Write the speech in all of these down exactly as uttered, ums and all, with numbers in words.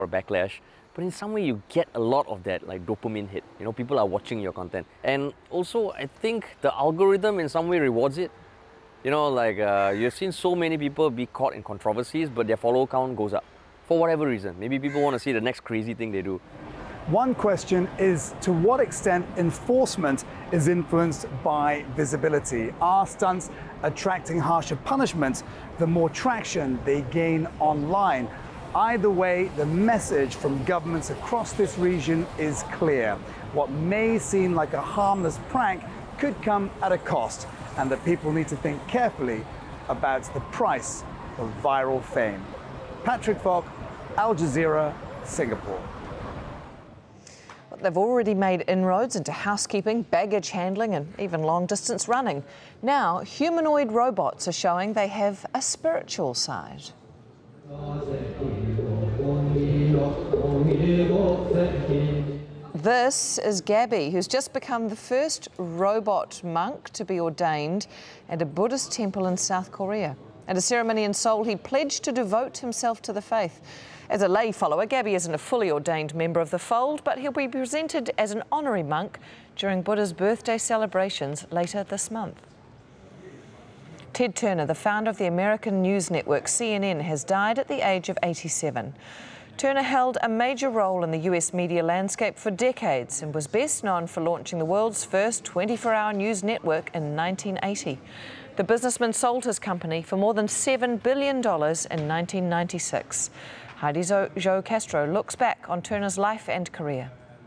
or backlash, but in some way you get a lot of that like dopamine hit. You know, people are watching your content. And also, I think the algorithm in some way rewards it. You know, like uh, you've seen so many people be caught in controversies, but their follower count goes up for whatever reason. Maybe people want to see the next crazy thing they do. One question is, to what extent enforcement is influenced by visibility? Are stunts attracting harsher punishments the more traction they gain online? Either way, the message from governments across this region is clear. What may seem like a harmless prank could come at a cost, and that people need to think carefully about the price of viral fame. Patrick Falk, Al Jazeera, Singapore. They've already made inroads into housekeeping, baggage handling and even long-distance running. Now, humanoid robots are showing they have a spiritual side. This is Gabby, who's just become the first robot monk to be ordained at a Buddhist temple in South Korea. At a ceremony in Seoul, he pledged to devote himself to the faith. As a lay follower, Gabby isn't a fully ordained member of the fold, but he'll be presented as an honorary monk during Buddha's birthday celebrations later this month. Ted Turner, the founder of the American news network C N N, has died at the age of eighty-seven. Turner held a major role in the U S media landscape for decades and was best known for launching the world's first twenty-four hour news network in nineteen eighty. The businessman sold his company for more than seven billion dollars in nineteen ninety-six. Heidi Jo Castro looks back on Turner's life and career.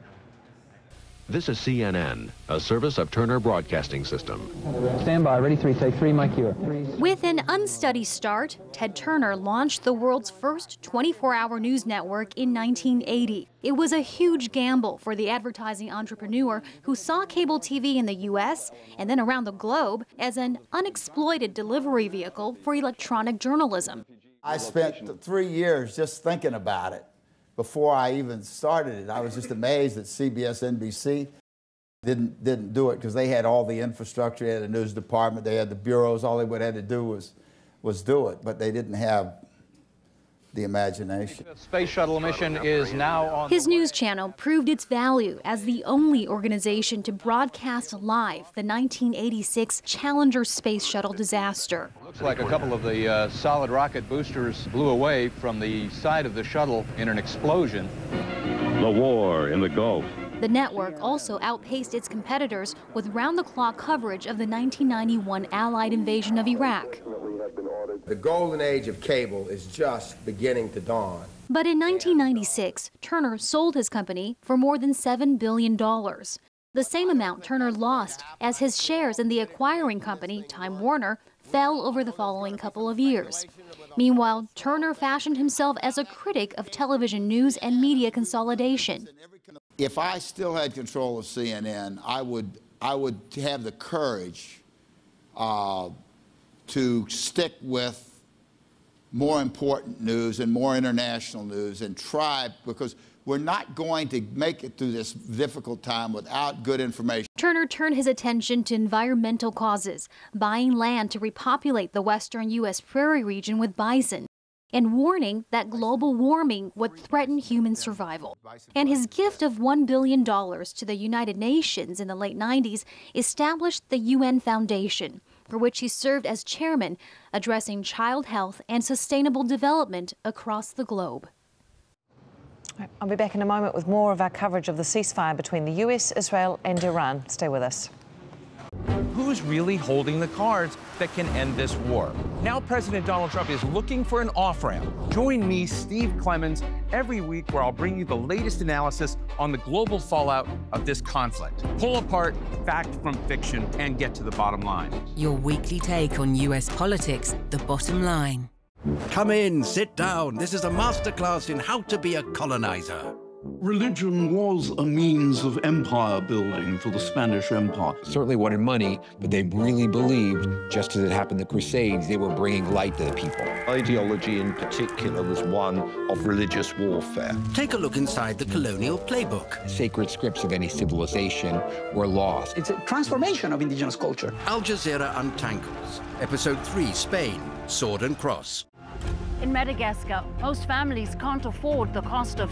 This is C N N, a service of Turner Broadcasting System. Stand by, ready, three, take three, Mike here. With an unsteady start, Ted Turner launched the world's first twenty-four hour news network in nineteen eighty. It was a huge gamble for the advertising entrepreneur who saw cable T V in the U S and then around the globe as an unexploited delivery vehicle for electronic journalism. I spent three years just thinking about it before I even started it. I was just amazed that C B S N B C didn't, didn't do it, because they had all the infrastructure, they had a news department, they had the bureaus, all they would have to do was, was do it, but they didn't have the imagination. The space shuttle mission is now on. His news channel proved its value as the only organization to broadcast live the nineteen eighty-six Challenger space shuttle disaster. Looks like a couple of the uh, solid rocket boosters blew away from the side of the shuttle in an explosion. The war in the Gulf. The network also outpaced its competitors with round-the-clock coverage of the nineteen ninety-one Allied invasion of Iraq. The golden age of cable is just beginning to dawn. But in nineteen ninety-six, Turner sold his company for more than seven billion dollars. The same amount Turner lost as his shares in the acquiring company, Time Warner, fell over the following couple of years. Meanwhile, Turner fashioned himself as a critic of television news and media consolidation. If I still had control of C N N, I would, I would have the courage uh, to stick with more important news and more international news and try, because we're not going to make it through this difficult time without good information. Turner turned his attention to environmental causes, buying land to repopulate the western U S prairie region with bison, and warning that global warming would threaten human survival. And his gift of one billion dollars to the United Nations in the late nineties established the U N Foundation, for which he served as chairman, addressing child health and sustainable development across the globe. I'll be back in a moment with more of our coverage of the ceasefire between the U S, Israel and Iran. Stay with us. Who's really holding the cards that can end this war? Now President Donald Trump is looking for an off-ramp. Join me, Steve Clemons, every week where I'll bring you the latest analysis on the global fallout of this conflict. Pull apart fact from fiction and get to the bottom line. Your weekly take on U S politics, The Bottom Line. Come in, sit down. This is a masterclass in how to be a colonizer. Religion was a means of empire building for the Spanish Empire. Certainly wanted money, but they really believed, just as it happened in the Crusades, they were bringing light to the people. Ideology in particular was one of religious warfare. Take a look inside the colonial playbook. Sacred scripts of any civilization were lost. It's a transformation of indigenous culture. Al Jazeera Untangles, Episode three, Spain, Sword and Cross. In Madagascar, most families can't afford the cost of